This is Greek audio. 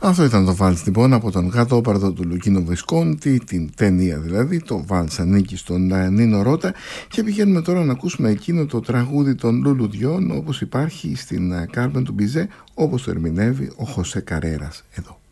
Αυτό ήταν το βάλς λοιπόν από τον Γατόπαρδο του Λουκίνο Βισκόντι, την ταινία δηλαδή. Το βάλς ανήκει στον Νίνο Ρώτα και πηγαίνουμε τώρα να ακούσουμε εκείνο το τραγούδι των Λουλουδιών όπως υπάρχει στην Κάρμεν του Μπιζέ, όπως το ερμηνεύει ο Χωσέ Καρέρας εδώ.